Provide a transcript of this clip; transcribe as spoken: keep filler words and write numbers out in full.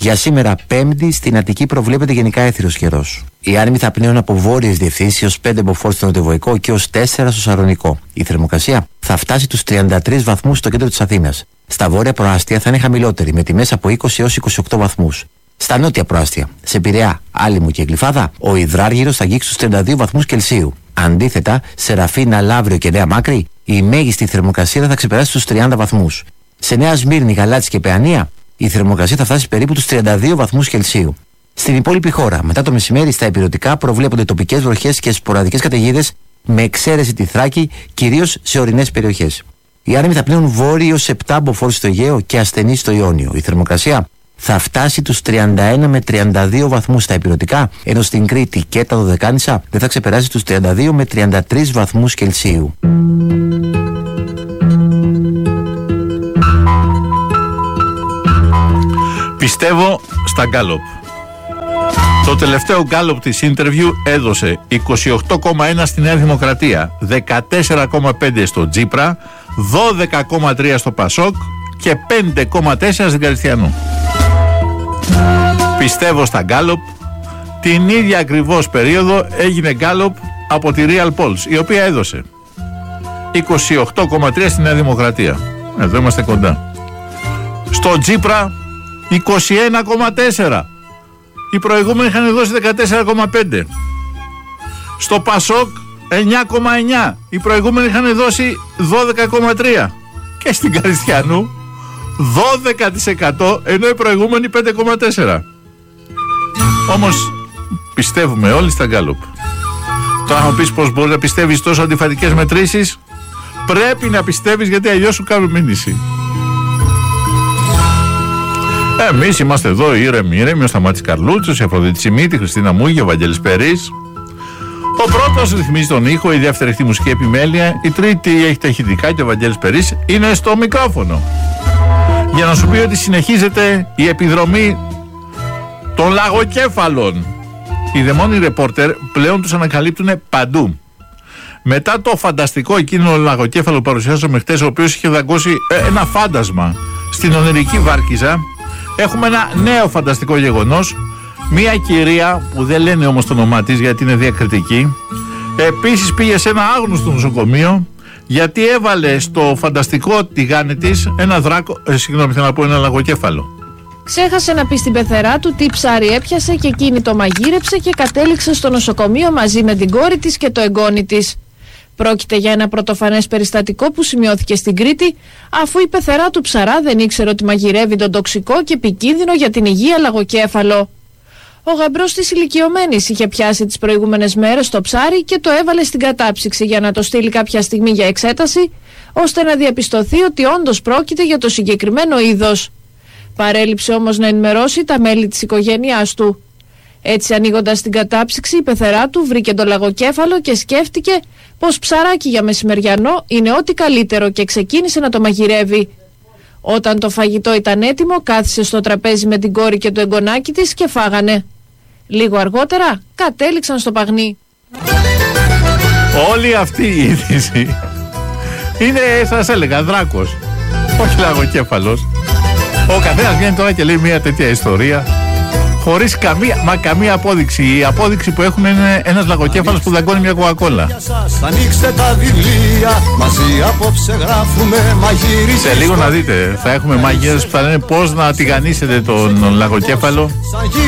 Για σήμερα, Πέμπτη, στην Αττική προβλέπεται γενικά έθριος καιρός. Οι άνεμοι θα πνέουν από βόρειες διευθύνσεις έως πέντε μποφόρ στο νοτιοβοϊκό και έως τέσσερα στο σαρωνικό. Η θερμοκρασία θα φτάσει τους τριάντα τρεις βαθμούς στο κέντρο της Αθήνας. Στα βόρεια προάστια θα είναι χαμηλότερη, με τιμές από είκοσι έως είκοσι οκτώ βαθμούς. Στα νότια προάστια, σε Πειραιά, Άλυμο και Γλυφάδα, ο υδράργυρος θα αγγίξει στους τριάντα δύο βαθμούς Κελσίου. Αντίθετα, σε Ραφίνα, Λαύριο και Νέα Μάκρη, η μέγιστη θερμοκρασία θα, θα ξεπεράσει τους τριάντα βαθμούς. Σε Νέα Σμύρνη, Γαλάτσι και Παιανία, η θερμοκρασία θα φτάσει περίπου τους τριάντα δύο βαθμούς Κελσίου. Στην υπόλοιπη χώρα, μετά το μεσημέρι στα ηπειρωτικά προβλέπονται τοπικές βροχές και σποραδικές καταιγίδες, με εξαίρεση τη Θράκη, κυρίως σε ορεινές περιοχές. Οι άνεμοι θα πνέουν βόρειο έως επτά μποφόρ στο Αιγαίο και ασθενείς στο Ιόνιο. Η θερμοκρασία θα φτάσει τους τριάντα ένα με τριάντα δύο βαθμούς στα ηπειρωτικά, ενώ στην Κρήτη και τα Δωδεκάνησα δεν θα ξεπεράσει τους τριάντα δύο με τριάντα τρεις βαθμούς Κελσίου. Πιστεύω στα γκάλοπ. Το τελευταίο γκάλοπ της interview έδωσε είκοσι οκτώ κόμμα ένα στη Νέα Δημοκρατία, δεκατέσσερα κόμμα πέντε στο Τζίπρα, δώδεκα κόμμα τρία στο Πασόκ και πέντε κόμμα τέσσερα στην Καριστιανού. Πιστεύω στα γκάλοπ. Την ίδια ακριβώς περίοδο έγινε γκάλοπ από τη Real Polls, η οποία έδωσε είκοσι οκτώ κόμμα τρία στη Νέα Δημοκρατία. Εδώ είμαστε κοντά. Στο Τζίπρα είκοσι ένα κόμμα τέσσερα. Οι προηγούμενοι είχαν δώσει δεκατέσσερα κόμμα πέντε. Στο Πασόκ εννιά κόμμα εννιά. Οι προηγούμενοι είχαν δώσει δώδεκα κόμμα τρία. Και στην Καριστιανού δώδεκα τοις εκατό, ενώ οι προηγούμενοι πέντε κόμμα τέσσερα. Όμως πιστεύουμε όλοι στα γκάλοπ. Τώρα θα μου πεις πως μπορεί να πιστεύεις τόσο αντιφατικές μετρήσεις. Πρέπει να πιστεύεις, γιατί αλλιώς σου κάνουν μήνυση. Εμείς είμαστε εδώ ήρεμοι, ήρεμοι, ο Σταμάτης Καρλούτσος, η Αφροδίτη Σιμίτη, η Χριστίνα Μούγη, ο Βαγγέλης Περής. Ο πρώτος ρυθμίζει τον ήχο, η δεύτερη έχει τη μουσική επιμέλεια, η τρίτη έχει τα ηχητικά και ο Βαγγέλης Περής είναι στο μικρόφωνο. Για να σου πει ότι συνεχίζεται η επιδρομή των λαγοκέφαλων. Οι δαιμόνοι ρεπόρτερ πλέον τους ανακαλύπτουν παντού. Μετά το φανταστικό εκείνο λαγοκέφαλο που παρουσιάσαμε χτες, ο οποίος είχε δαγκώσει ένα φάντασμα στην ονειρική Βάρκιζα, έχουμε ένα νέο φανταστικό γεγονός. Μία κυρία που δεν λένε όμως το όνομά της γιατί είναι διακριτική, επίσης πήγε σε ένα άγνωστο νοσοκομείο γιατί έβαλε στο φανταστικό τηγάνι της ένα δράκο, ε, συγγνώμη θέλω να πω ένα λαγοκέφαλο. Ξέχασε να πει στην πεθερά του τι ψάρι έπιασε και εκείνη το μαγείρεψε και κατέληξε στο νοσοκομείο μαζί με την κόρη της και το εγγόνι της. Πρόκειται για ένα πρωτοφανές περιστατικό που σημειώθηκε στην Κρήτη, αφού η πεθερά του ψαρά δεν ήξερε ότι μαγειρεύει τον τοξικό και επικίνδυνο για την υγεία λαγοκέφαλο. Ο γαμπρός της ηλικιωμένης είχε πιάσει τις προηγούμενες μέρες το ψάρι και το έβαλε στην κατάψυξη για να το στείλει κάποια στιγμή για εξέταση, ώστε να διαπιστωθεί ότι όντως πρόκειται για το συγκεκριμένο είδος. Παρέλειψε όμως να ενημερώσει τα μέλη της οικογένειάς του. Έτσι, ανοίγοντας την κατάψυξη, η πεθερά του βρήκε το λαγοκέφαλο και σκέφτηκε πως ψαράκι για μεσημεριανό είναι ό,τι καλύτερο και ξεκίνησε να το μαγειρεύει. Όταν το φαγητό ήταν έτοιμο, κάθισε στο τραπέζι με την κόρη και το εγγονάκι της και φάγανε. Λίγο αργότερα κατέληξαν στο παγνί. Όλη αυτή η είδηση είναι, σας έλεγα, δράκος, όχι λαγοκέφαλος. Ο καθένας βγαίνει τώρα και λέει μια τέτοια ιστορία χωρίς καμία, μα καμία απόδειξη. Η απόδειξη που έχουν είναι ένας λαγοκέφαλος που δαγκώνει μια κοκακόλα. Ανοίξτε τα βιβλία, μαζί απόψε γράφουμε μαγείρι. Σε λίγο να δείτε, θα έχουμε μαγείρες που θα λένε πώς να τηγανίσετε τον λαγοκέφαλο.